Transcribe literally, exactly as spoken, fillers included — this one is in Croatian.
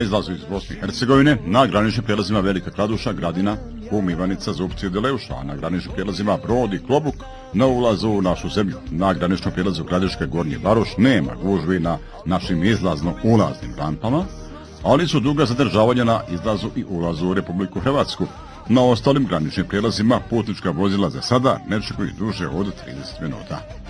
Izlazu iz Bosne i Hercegovine na graničnim prijelazima Velika Kladuša, Gradina, Hum, Ivanica, Zupci i Deleuša, a na graničnim prijelazima Brod i Klobuk na ulazu u našu zemlju. Na graničnom prijelazu Gradiške Gornji Varoš nema gužvi na našim izlazno-ulaznim rampama, ali su duga zadržavanja na izlazu i ulazu u Republiku Hrvatsku. Na ostalim graničnim prijelazima putnička vozila za sada ne čekaju duže od trideset minuta.